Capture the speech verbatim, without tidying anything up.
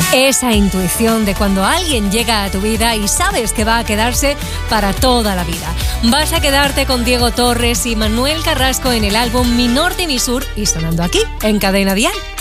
Esa intuición de cuando alguien llega a tu vida y sabes que va a quedarse para toda la vida. Vas a quedarte con Diego Torres y Manuel Carrasco en el álbum Mi Norte y Mi Sur y sonando aquí, en Cadena Dial.